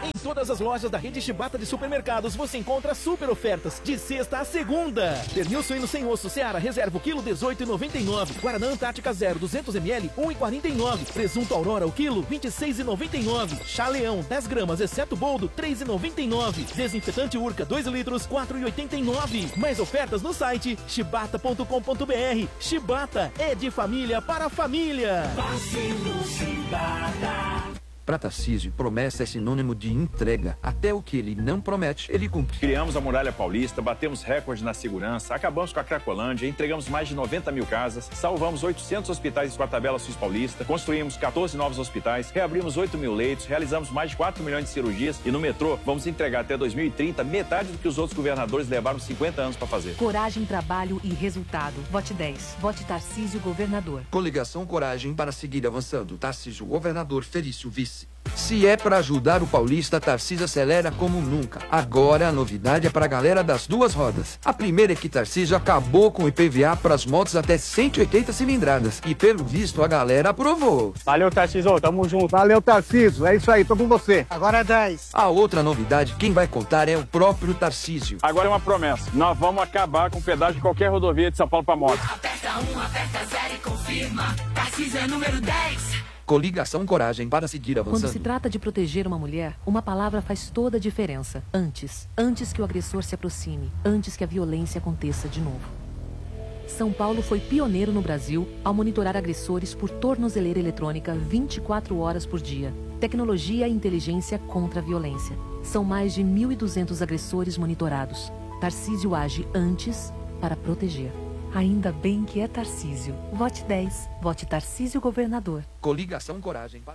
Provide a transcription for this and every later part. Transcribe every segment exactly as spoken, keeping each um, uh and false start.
Em todas as lojas da rede Chibata de supermercados você encontra super ofertas de sexta a segunda. Pernil suíno sem osso Seara Reserva o quilo dezoito reais e noventa e nove centavos. Guaraná Antártica Zero duzentos mililitros um real e quarenta e nove centavos. Presunto Aurora o quilo vinte e seis reais e noventa e nove centavos. Chá Leão dez gramas exceto boldo três reais e noventa e nove centavos. Desinfetante Urca dois litros quatro reais e oitenta e nove centavos. Mais ofertas no site chibata ponto com ponto br. Chibata é de família para família. Vacilo Chibata. Para Tarcísio, promessa é sinônimo de entrega. Até o que ele não promete, ele cumpre. Criamos a Muralha Paulista, batemos recorde na segurança, acabamos com a Cracolândia, entregamos mais de noventa mil casas, salvamos oitocentos hospitais com a tabela SUS Paulista, construímos quatorze novos hospitais, reabrimos oito mil leitos, realizamos mais de quatro milhões de cirurgias e no metrô vamos entregar até dois mil e trinta metade do que os outros governadores levaram cinquenta anos para fazer. Coragem, trabalho e resultado. Vote dez. Vote Tarcísio Governador. Coligação Coragem para seguir avançando. Tarcísio Governador, Felício Vice. Se é para ajudar o paulista, Tarcísio acelera como nunca. Agora a novidade é para a galera das duas rodas. A primeira é que Tarcísio acabou com o I P V A para as motos até cento e oitenta cilindradas. E pelo visto a galera aprovou. Valeu, Tarcísio, tamo junto. Valeu, Tarcísio, é isso aí, tô com você. Agora é dez. A outra novidade, quem vai contar é o próprio Tarcísio. Agora é uma promessa, nós vamos acabar com o pedágio de qualquer rodovia de São Paulo para moto. Aperta um, aperta zero e confirma. Tarcísio é número dez. Coligação Coragem para seguir avançando. Quando se trata de proteger uma mulher, uma palavra faz toda a diferença. Antes. Antes que o agressor se aproxime. Antes que a violência aconteça de novo. São Paulo foi pioneiro no Brasil ao monitorar agressores por tornozeleira eletrônica vinte e quatro horas por dia. Tecnologia e inteligência contra a violência. São mais de mil e duzentos agressores monitorados. Tarcísio age antes para proteger. Ainda bem que é Tarcísio. Vote dez. Vote Tarcísio Governador. Coligação Coragem para...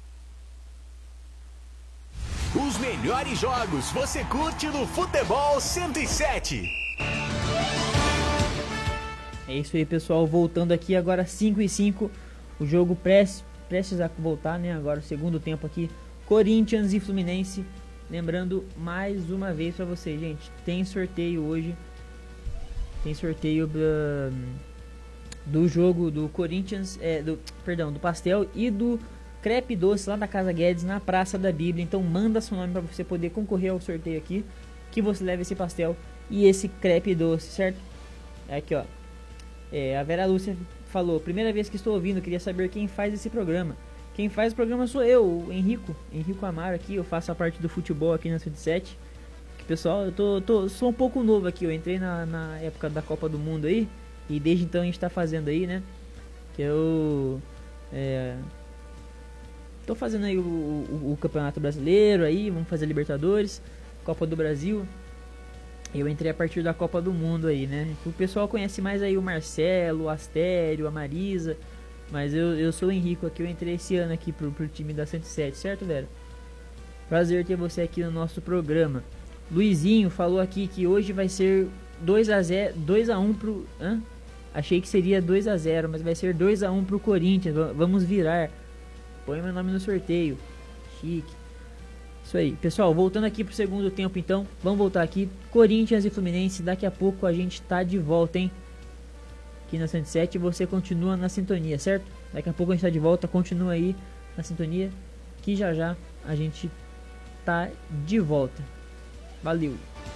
Os melhores jogos você curte no Futebol cento e sete. É isso aí, pessoal. Voltando aqui agora cinco e cinco. O jogo prestes, prestes a voltar, né? Agora o segundo tempo aqui. Corinthians e Fluminense. Lembrando mais uma vez para vocês, gente. Tem sorteio hoje. Tem sorteio do, do jogo do Corinthians, é, do, perdão, do pastel e do crepe doce lá da Casa Guedes, na Praça da Bíblia. Então manda seu nome para você poder concorrer ao sorteio aqui, que você leva esse pastel e esse crepe doce, certo? Aqui, ó. É, a Vera Lúcia falou, primeira vez que estou ouvindo, queria saber quem faz esse programa. Quem faz o programa sou eu, o Henrico, Henrico Amaro aqui, eu faço a parte do futebol aqui na cento e sete. Pessoal, eu tô, tô, sou um pouco novo aqui, eu entrei na, na época da Copa do Mundo aí, e desde então a gente tá fazendo aí, né, que eu é, tô fazendo aí o, o, o Campeonato Brasileiro aí, vamos fazer a Libertadores, Copa do Brasil, eu entrei a partir da Copa do Mundo aí, né, o pessoal conhece mais aí o Marcelo, o Astério, a Marisa, mas eu, eu sou o Henrico aqui, eu entrei esse ano aqui pro, pro time da cento e sete, certo, Vera? Prazer ter você aqui no nosso programa. Luizinho falou aqui que hoje vai ser dois a zero, dois a um pro... Hã? Achei que seria dois a zero, mas vai ser dois a um pro Corinthians. Vamos virar. Põe meu nome no sorteio. Chique. Isso aí. Pessoal, voltando aqui pro segundo tempo então. Vamos voltar aqui. Corinthians e Fluminense. Daqui a pouco a gente tá de volta, hein? Aqui na cento e sete você continua na sintonia, certo? Daqui a pouco a gente tá de volta. Continua aí na sintonia. Que já já a gente tá de volta. Valeu!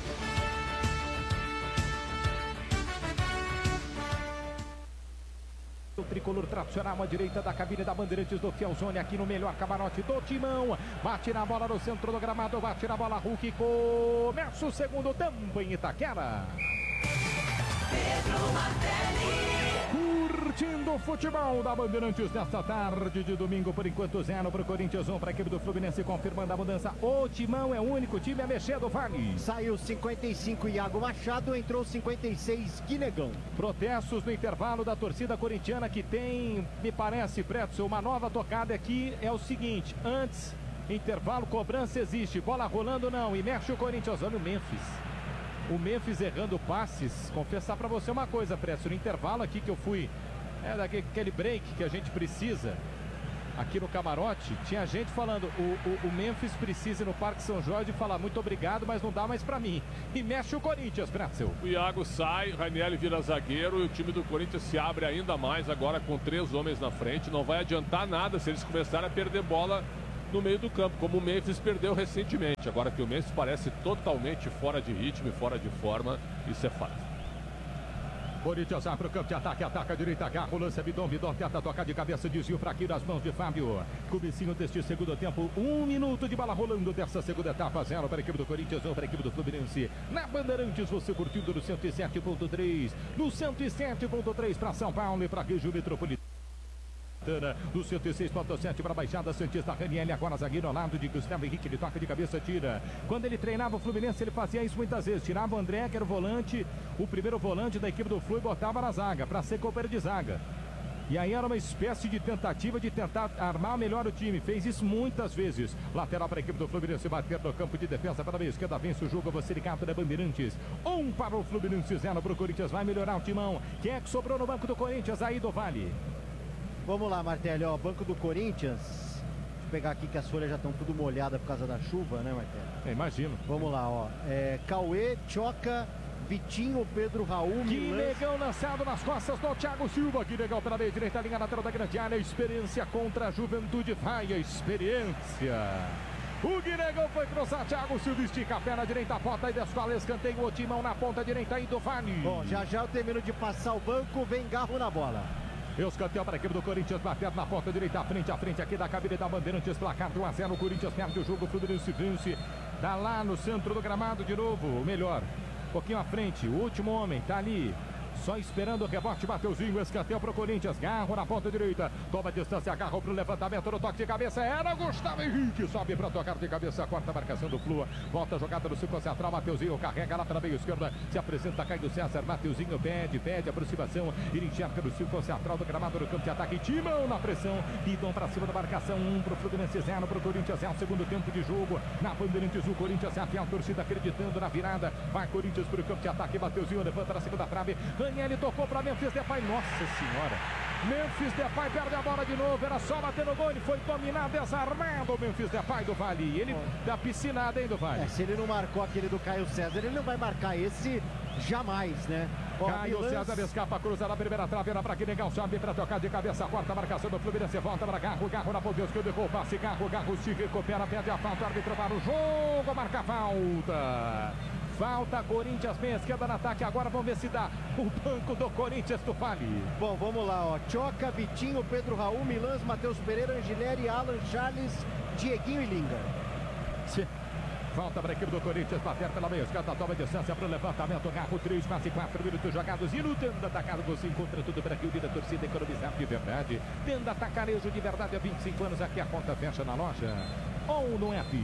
O tricolor tradicional à direita da cabine da Bandeirantes do Fielzone, aqui no melhor camarote do Timão. Bate na bola no centro do gramado, bate na bola Hulk. Começa o segundo tempo em Itaquera. Pedro Martelli. Curtindo o futebol da Bandeirantes nesta tarde de domingo, por enquanto zero para o Corinthians, um para a equipe do Fluminense, confirmando a mudança. O Timão é o único time a mexer do Vale. Saiu cinquenta e cinco Iago Machado, entrou cinquenta e seis Guinegão. Protestos no intervalo da torcida corintiana, que tem, me parece, Pretzel, uma nova tocada aqui. É o seguinte, antes, intervalo, cobrança existe, bola rolando não, e mexe o Corinthians, olha o Memphis. O Memphis errando passes. Confessar pra você uma coisa, Preço, no intervalo aqui que eu fui, é daquele break que a gente precisa aqui no camarote, tinha gente falando, o, o, o Memphis precisa ir no Parque São Jorge e falar muito obrigado, mas não dá mais pra mim. E mexe o Corinthians, Preço. O Iago sai, o Ranieri vira zagueiro e o time do Corinthians se abre ainda mais agora com três homens na frente. Não vai adiantar nada se eles começarem a perder bola no meio do campo, como o Memphis perdeu recentemente. Agora que o Memphis parece totalmente fora de ritmo e fora de forma, isso é fato. Corinthians vai para o campo de ataque, ataca a direita, agarra o lance, Bidon, Bidon tenta tocar de cabeça, desvio fraquinho nas mãos de Fábio. Comecinho deste segundo tempo, um minuto de bola rolando dessa segunda etapa, zero para a equipe do Corinthians, um para a equipe do Fluminense. Na Bandeirantes, você curtindo no cento e sete ponto três, no cento e sete ponto três para São Paulo e para a região metropolitana. Do cento e seis ponto sete para a Baixada Santista, Raniel, agora zagueiro ao lado de Gustavo Henrique, ele toca de cabeça, tira. Quando ele treinava o Fluminense, ele fazia isso muitas vezes, tirava o André, que era o volante, o primeiro volante da equipe do Flu, e botava na zaga, para ser companheiro de zaga. E aí era uma espécie de tentativa de tentar armar melhor o time, fez isso muitas vezes. Lateral para a equipe do Fluminense, bater no campo de defesa para a esquerda, vence o jogo, você ligado da Bandeirantes. Um para o Fluminense, zero para o Corinthians, vai melhorar o timão. Quem é que sobrou no banco do Corinthians? Aí do Vale. Vamos lá, Martelli, ó, banco do Corinthians. Deixa eu pegar aqui que as folhas já estão tudo molhadas por causa da chuva, né, Martelli? É, imagino. Vamos lá, ó. É, Cauê, Choca, Vitinho, Pedro, Raul, Que Milan. negão lançado nas costas do Thiago Silva. Que legal pela meia direita, linha lateral da grande área. Experiência contra a Juventude. Vai a experiência. O Guinegão foi cruzar, Thiago Silva estica a perna direita, bota e descola, escanteio, o timão na ponta direita aí do Vale. Bom, já já eu termino de passar o banco, vem Garro na bola. Escanteio para a equipe do Corinthians, bater na ponta direita, frente a frente aqui da cabine da Bandeirantes, placar de um a zero, o Corinthians perde o jogo, o Fluminense vence, tá lá no centro do gramado de novo, o melhor, um pouquinho à frente, o último homem, tá ali, só esperando o rebote, Mateuzinho, escanteio para o Corinthians, Garro na ponta direita, toma a distância, agarrou para o levantamento, no toque de cabeça, era Gustavo Henrique, sobe para tocar de cabeça, corta a marcação do Flu, volta a jogada no círculo central, Mateuzinho carrega lá pela meia esquerda, se apresenta Caio César, Mateuzinho pede, pede aproximação, ele enxerga no círculo central do gramado no campo de ataque, timão na pressão, Bidon para cima da marcação, um para o Fluminense, zero para o Corinthians, é o segundo tempo de jogo, na Bandeirantes, o Corinthians é a fiel torcida acreditando na virada, vai Corinthians para o campo de ataque, Mateuzinho levanta na segunda trave, Raniel tocou para Memphis Depay, nossa senhora, Memphis Depay perde a bola de novo, era só bater no gol, ele foi dominado, desarmado o Memphis Depay do Vale, ele dá piscinada, hein, do Vale. É, se ele não marcou aquele do Caio César, ele não vai marcar esse jamais, né? Ó, Caio Milans... César escapa, cruza na primeira trave, era para que legal, sobe para tocar de cabeça, quarta marcação do Fluminense, volta para Garro, Garro na ponta esquerda, derrubou o passe, Garro, Garro se recupera, pede a falta, árbitro para o jogo, marca a falta. Falta, Corinthians, meia esquerda no ataque, agora vamos ver se dá o banco do Corinthians do Vale. Bom, vamos lá, ó, Choca, Vitinho, Pedro Raul, Milans, Matheus Pereira, Angileri, Alan, Charles, Dieguinho e Linga. Sim. Falta para a equipe do Corinthians, bater pela meia esquerda, toma distância para o levantamento, Garro, três, quase quatro minutos jogados e lutando, atacado, você encontra tudo para que o líder da torcida economizar de verdade. Tenda atacarejo de verdade há vinte e cinco anos, aqui a conta fecha na loja ou no app.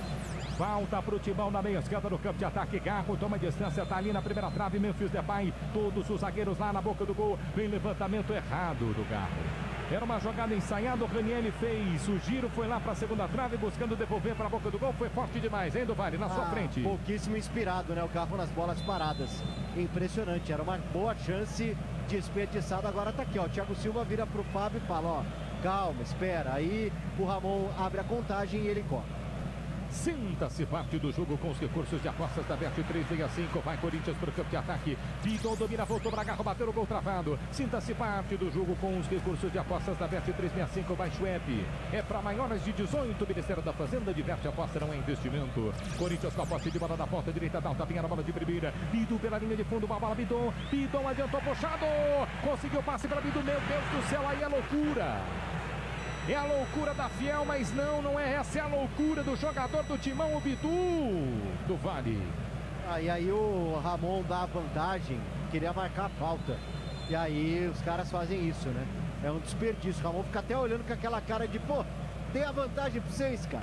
Falta para o Timão na meia esquerda no campo de ataque. Garro toma distância, tá ali na primeira trave. Memphis Depay, todos os zagueiros lá na boca do gol. Vem levantamento errado do Garro. Era uma jogada ensaiada, o Raniel fez o giro, foi lá para a segunda trave, buscando devolver para a boca do gol. Foi forte demais, hein, do Vale, na ah, sua frente. Pouquíssimo inspirado, né, o Garro nas bolas paradas. Impressionante, era uma boa chance desperdiçada. Agora tá aqui, ó, o Thiago Silva vira pro Fábio e fala, ó, calma, espera. Aí o Ramon abre a contagem e ele corre. Sinta-se parte do jogo com os recursos de apostas da Bet três sessenta e cinco. Vai Corinthians para o campo de ataque. Bidon domina, voltou para Garro, bateu o gol travado. Sinta-se parte do jogo com os recursos de apostas da Bet três sessenta e cinco. Baixe o app. É para maiores de dezoito. O Ministério da Fazenda diverte a aposta, não é investimento. Corinthians com a posse de bola na ponta direita. Dá um tapinha na bola de primeira. Bidon pela linha de fundo. Uma bola Bidon. Bidon adiantou, puxado. Conseguiu passe para Bidon. Meu Deus do céu, aí é loucura. É a loucura da Fiel, mas não, não é essa, é a loucura do jogador do Timão, o Bidu, do Vale. Ah, e aí o Ramon dá a vantagem, queria marcar a falta. E aí os caras fazem isso, né? É um desperdício. O Ramon fica até olhando com aquela cara de, pô, tem a vantagem pra vocês, cara.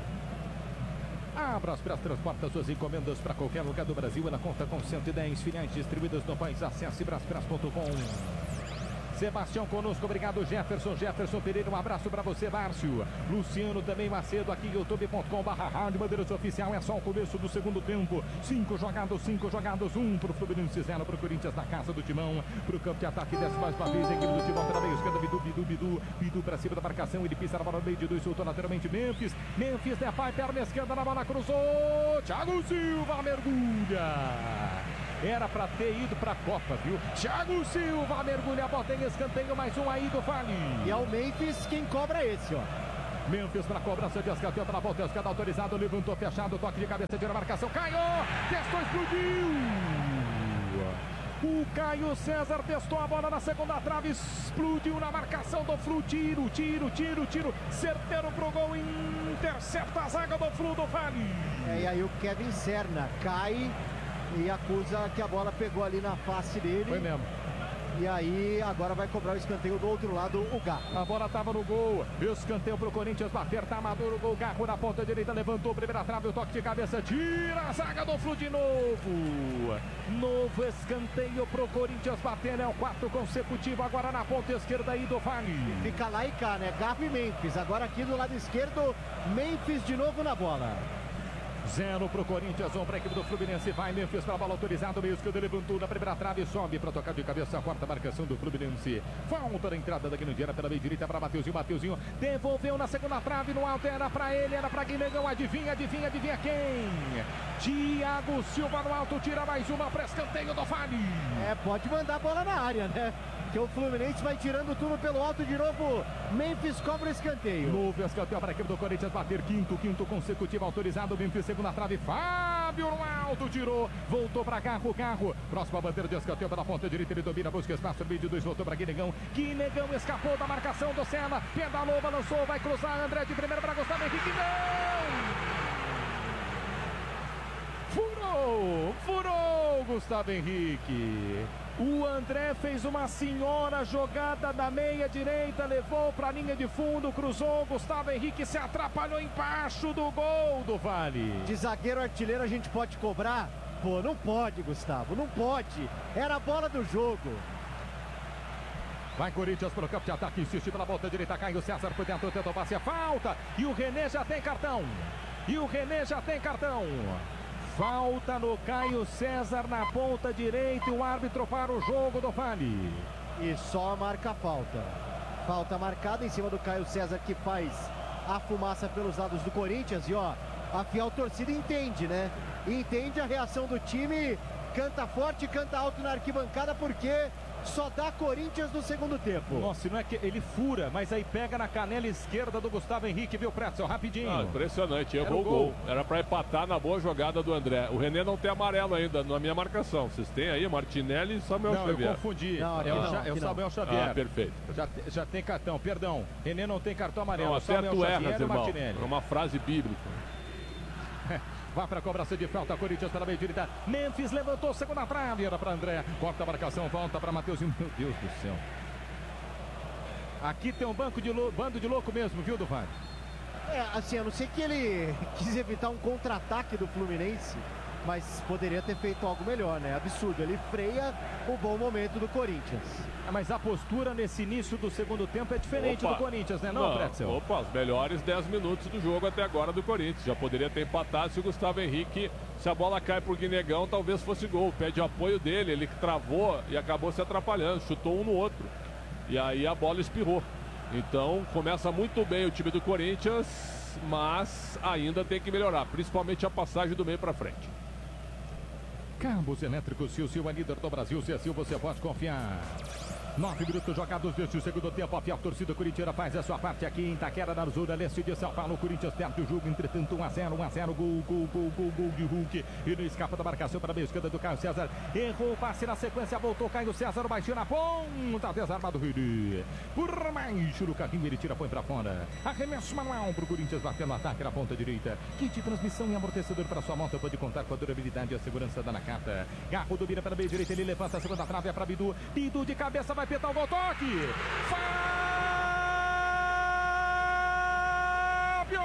A Braspress transporta suas encomendas para qualquer lugar do Brasil. Ela conta com cento e dez filiais distribuídas no país. Acesse braspress ponto com. Sebastião conosco, obrigado Jefferson, Jefferson Pereira, um abraço para você, Márcio. Luciano também, Macedo, aqui youtube ponto com barra rádio Bandeirantes Oficial, é só o começo do segundo tempo. Cinco jogados, cinco jogados, um pro Fluminense, zero pro Corinthians na casa do Timão. Pro campo de ataque, desce mais uma vez, a equipe do Timão pela meia esquerda, Bidu, Bidu, Bidu, Bidu pra cima da marcação, ele pisa na bola no meio de dois, soltou lateralmente Memphis, Memphis, Depay, perna esquerda na bola, cruzou, Thiago Silva mergulha. Era para ter ido para a Copa, viu? Thiago Silva mergulha a bola em escanteio, mais um aí do Vale. E é o Memphis quem cobra esse, ó. Memphis para a cobrança de escanteio pela volta, escada autorizado, levantou fechado, toque de cabeça, tira a marcação, Caio, testou, explodiu. O Caio César testou a bola na segunda trave, explodiu na marcação do Flu, tiro, tiro, tiro, tiro, certeiro pro gol, intercepta a zaga do Flu do Vale. É, e aí o Kevin Serna cai e acusa que a bola pegou ali na face dele. Foi mesmo. E aí agora vai cobrar o escanteio do outro lado, o Garro. A bola estava no gol, escanteio pro Corinthians bater, tá maduro o gol, Garro na ponta direita, levantou, primeira trave, o toque de cabeça, tira a zaga do Flu de novo. Novo escanteio pro Corinthians bater, é o quarto consecutivo, agora na ponta esquerda aí do Vale. Fica lá e cá, né? Garro e Memphis, agora aqui do lado esquerdo, Memphis de novo na bola. Zero pro Corinthians, um para a equipe do Fluminense. Vai Memphis para a bola autorizada. Meio esquerdo levantou na primeira trave. Sobe para tocar de cabeça. A quarta marcação do Fluminense. Falta na entrada da Guinandiana pela meia direita para Mateuzinho. Mateuzinho devolveu na segunda trave. No alto era para ele, era para Guinegão. Adivinha, adivinha, adivinha quem? Thiago Silva no alto. Tira mais uma para escanteio do Vale. É, pode mandar a bola na área, né? Que o Fluminense vai tirando tudo pelo alto de novo. Memphis cobra o escanteio. Novo escanteio para a equipe do Corinthians bater. Quinto, quinto consecutivo autorizado. Memphis segunda trave. Fábio no alto, tirou. Voltou para Garro, Garro. Próxima bandeira de escanteio pela ponta direita. Ele domina, busca espaço. Meio de dois, voltou para Guinegão. Guinegão escapou da marcação do Senna. Pedalou, balançou, vai cruzar. André de primeira para Gustavo Henrique. Não! Furou! Furou, Gustavo Henrique. O André fez uma senhora jogada da meia direita, levou para a linha de fundo, cruzou, Gustavo Henrique se atrapalhou embaixo do gol do Vale. De zagueiro artilheiro a gente pode cobrar? Pô, não pode, Gustavo, não pode. Era a bola do jogo. Vai Corinthians para o campo de ataque, insiste pela volta direita, Caio César por dentro, tentou passe, a falta. E o René já tem cartão. E o René já tem cartão. Falta no Caio César na ponta direita, o árbitro para o jogo do Vale. E só marca a falta. Falta marcada em cima do Caio César, que faz a fumaça pelos lados do Corinthians. E ó, a fiel torcida entende, né? Entende a reação do time, canta forte, canta alto na arquibancada, porque só dá Corinthians no segundo tempo. Nossa, não é que ele fura, mas aí pega na canela esquerda do Gustavo Henrique, viu, Pretzel? Rapidinho. Ah, impressionante, errou o gol. gol. Era para empatar na boa jogada do André. O René não tem amarelo ainda na minha marcação. Vocês têm aí Martinelli e Samuel não, Xavier. Eu confundi. Não, é o, não, é o Samuel Xavier. Ah, perfeito. Já, já tem cartão, perdão. René não tem cartão amarelo. Não, até tu erras, irmão. Martinelli. É uma frase bíblica. Vai para a cobrança de falta, Corinthians pela meia direita. Memphis levantou, segunda trave, era para André. Corta a marcação, volta para Mateuzinho. Meu Deus do céu. Aqui tem um banco de bando de louco mesmo, viu, do Vale? É, assim, a não ser que ele quis evitar um contra-ataque do Fluminense, mas poderia ter feito algo melhor, né? Absurdo, ele freia o bom momento do Corinthians. É, mas a postura nesse início do segundo tempo é diferente opa. do Corinthians, né, não, não Pretzel? Opa, os melhores dez minutos do jogo até agora do Corinthians. Já poderia ter empatado se o Gustavo Henrique, se a bola cai pro Guinegão, talvez fosse gol. Pede apoio dele, ele travou e acabou se atrapalhando, chutou um no outro. E aí a bola espirrou. Então começa muito bem o time do Corinthians, mas ainda tem que melhorar, principalmente a passagem do meio para frente. Cabos elétricos, se o Sil é líder do Brasil, se é Sil, você pode confiar. Nove minutos jogados deste segundo tempo. A fiel torcida corintiana faz a sua parte aqui em Itaquera, na zona leste de São Paulo. O Corinthians perde o jogo, entretanto, um a zero, um a zero. Gol, gol, gol, gol, gol de Hulk. E não escapa da marcação para a meia esquerda do Caio César. Errou o passe na sequência, voltou Caio César, o baixinho na ponta, desarmado o Riri. Por mais no carrinho, ele tira, põe para fora. Arremesso manual para o Corinthians bater no ataque na ponta direita. Kit transmissão e amortecedor para sua moto pode contar com a durabilidade e a segurança da Nakata. Garro domina pela meia direita, ele levanta a segunda trave, é para Bidu. Bidu de cabeça, vai petar o gol, toque! Fábio!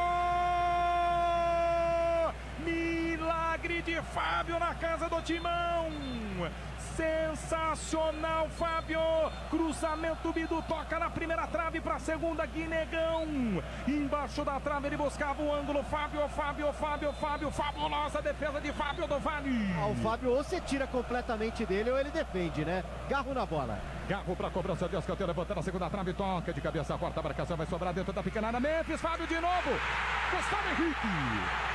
Milagre de Fábio na casa do Timão! Sensacional, Fábio! Cruzamento, Bidu toca na primeira trave para a segunda, Guinegão. Embaixo da trave ele buscava o ângulo. Fábio, Fábio, Fábio, Fábio. Fabulosa defesa de Fábio do Vale. Ah, o Fábio ou você tira completamente dele ou ele defende, né? Garro na bola. Garro para a cobrança de escanteio, levantando a segunda trave, toca de cabeça, a quarta marcação vai sobrar dentro da pequena área. Memphis, Fábio de novo. Gustavo Henrique.